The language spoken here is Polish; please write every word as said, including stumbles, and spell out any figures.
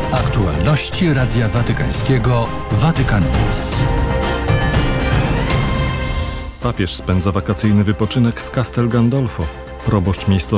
Aktualności Radia Watykańskiego Vatican News. Papież spędza wakacyjny wypoczynek w Castel Gandolfo. Proboszcz miejscowy